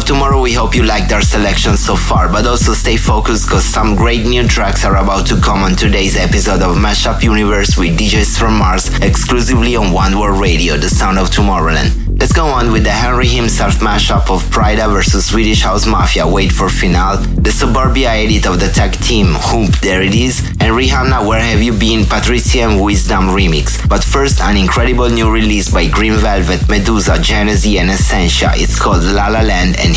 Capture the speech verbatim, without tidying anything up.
Tomorrow, we hope you liked our selection so far, but also stay focused cause some great new tracks are about to come on today's episode of Mashup Universe with D Js from Mars, exclusively on One World Radio, the sound of Tomorrowland. Let's go on with the Henry himself mashup of Prida versus Swedish House Mafia, Wait for Finale, the Suburbia edit of the tag team, Hoomp, There It Is, and Rihanna, Where Have You Been, Patricia and Wisdom remix. But first, an incredible new release by Green Velvet, Medusa, Genesee and Essentia. It's called La La Land, and